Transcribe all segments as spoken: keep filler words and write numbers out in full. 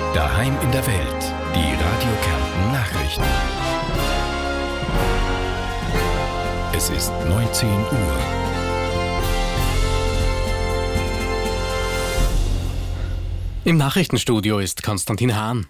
Daheim in der Welt. Die Radio Kärnten Nachrichten. Es ist neunzehn Uhr. Im Nachrichtenstudio ist Konstantin Hahn.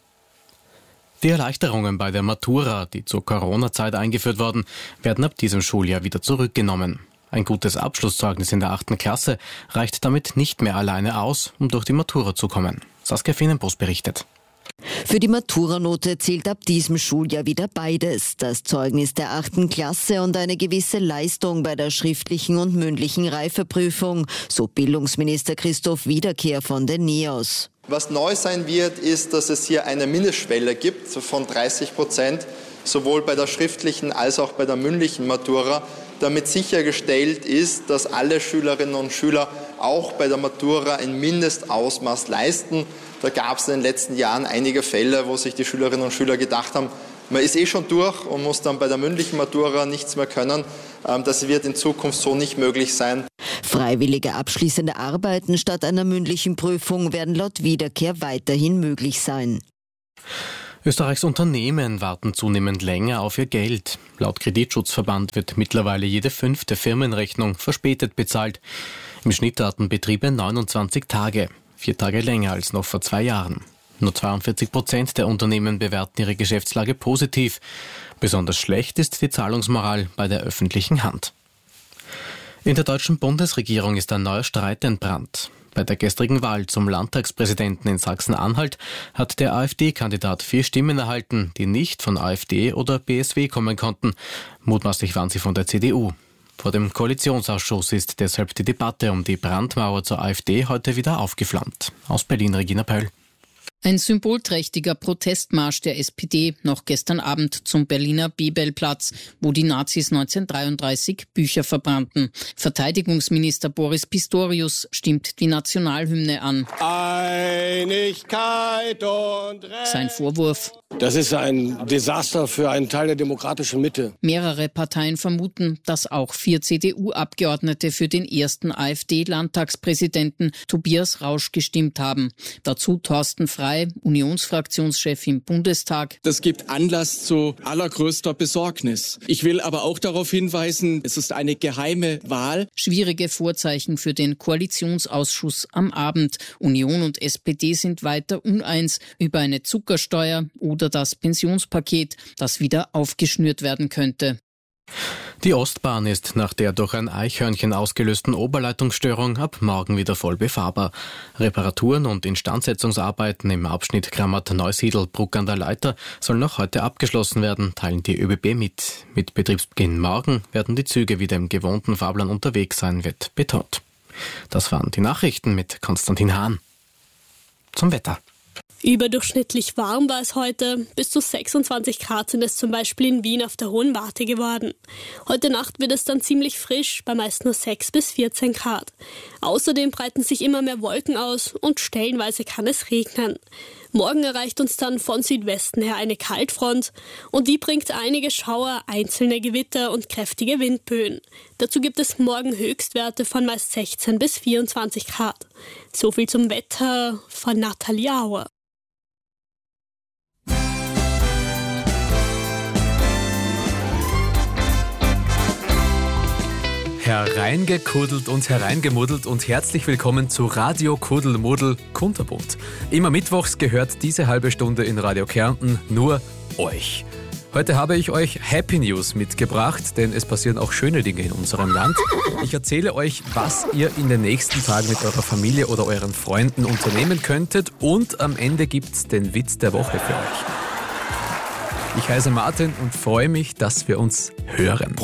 Die Erleichterungen bei der Matura, die zur Corona-Zeit eingeführt wurden, werden ab diesem Schuljahr wieder zurückgenommen. Ein gutes Abschlusszeugnis in der achten Klasse reicht damit nicht mehr alleine aus, um durch die Matura zu kommen. Saskia Finnenbos berichtet. Für die Maturanote zählt ab diesem Schuljahr wieder beides. Das Zeugnis der achten Klasse und eine gewisse Leistung bei der schriftlichen und mündlichen Reifeprüfung, so Bildungsminister Christoph Wiederkehr von den NEOS. Was neu sein wird, ist, dass es hier eine Mindestschwelle gibt von dreißig Prozent, sowohl bei der schriftlichen als auch bei der mündlichen Matura, damit sichergestellt ist, dass alle Schülerinnen und Schüler auch bei der Matura ein Mindestausmaß leisten. Da gab es in den letzten Jahren einige Fälle, wo sich die Schülerinnen und Schüler gedacht haben, man ist eh schon durch und muss dann bei der mündlichen Matura nichts mehr können. Das wird in Zukunft so nicht möglich sein. Freiwillige abschließende Arbeiten statt einer mündlichen Prüfung werden laut Wiederkehr weiterhin möglich sein. Österreichs Unternehmen warten zunehmend länger auf ihr Geld. Laut Kreditschutzverband wird mittlerweile jede fünfte Firmenrechnung verspätet bezahlt. Im Schnitt hatten Betriebe neunundzwanzig Tage, vier Tage länger als noch vor zwei Jahren. Nur zweiundvierzig Prozent der Unternehmen bewerten ihre Geschäftslage positiv. Besonders schlecht ist die Zahlungsmoral bei der öffentlichen Hand. In der deutschen Bundesregierung ist ein neuer Streit entbrannt. Bei der gestrigen Wahl zum Landtagspräsidenten in Sachsen-Anhalt hat der AfD-Kandidat vier Stimmen erhalten, die nicht von AfD oder B S W kommen konnten. Mutmaßlich waren sie von der C D U. Vor dem Koalitionsausschuss ist deshalb die Debatte um die Brandmauer zur AfD heute wieder aufgeflammt. Aus Berlin Regina Pöll. Ein symbolträchtiger Protestmarsch der S P D noch gestern Abend zum Berliner Bebelplatz, wo die Nazis neunzehnhundertdreiunddreißig Bücher verbrannten. Verteidigungsminister Boris Pistorius stimmt die Nationalhymne an. Einigkeit und Recht. Sein Vorwurf: Das ist ein Desaster für einen Teil der demokratischen Mitte. Mehrere Parteien vermuten, dass auch vier C D U-Abgeordnete für den ersten AfD-Landtagspräsidenten Tobias Rausch gestimmt haben. Dazu Thorsten Frey, Unionsfraktionschef im Bundestag. Das gibt Anlass zu allergrößter Besorgnis. Ich will aber auch darauf hinweisen, es ist eine geheime Wahl. Schwierige Vorzeichen für den Koalitionsausschuss am Abend. Union und S P D sind weiter uneins über eine Zuckersteuer oder das Pensionspaket, das wieder aufgeschnürt werden könnte. Die Ostbahn ist nach der durch ein Eichhörnchen ausgelösten Oberleitungsstörung ab morgen wieder voll befahrbar. Reparaturen und Instandsetzungsarbeiten im Abschnitt Grammat-Neusiedl-Bruck an der Leiter sollen noch heute abgeschlossen werden, teilen die ÖBB mit. Mit Betriebsbeginn morgen werden die Züge wieder im gewohnten Fahrplan unterwegs sein, wird betont. Das waren die Nachrichten mit Konstantin Hahn. Zum Wetter. Überdurchschnittlich warm war es heute. Bis zu sechsundzwanzig Grad sind es zum Beispiel in Wien auf der Hohen Warte geworden. Heute Nacht wird es dann ziemlich frisch, bei meist nur sechs bis vierzehn Grad. Außerdem breiten sich immer mehr Wolken aus und stellenweise kann es regnen. Morgen erreicht uns dann von Südwesten her eine Kaltfront und die bringt einige Schauer, einzelne Gewitter und kräftige Windböen. Dazu gibt es morgen Höchstwerte von meist sechzehn bis vierundzwanzig Grad. So viel zum Wetter von Nathalie Auer. Hereingekuddelt und hereingemuddelt und herzlich willkommen zu Radio Kuddelmuddel Kunterbunt. Immer mittwochs gehört diese halbe Stunde in Radio Kärnten nur euch. Heute habe ich euch Happy News mitgebracht, denn es passieren auch schöne Dinge in unserem Land. Ich erzähle euch, was ihr in den nächsten Tagen mit eurer Familie oder euren Freunden unternehmen könntet und am Ende gibt's den Witz der Woche für euch. Ich heiße Martin und freue mich, dass wir uns hören.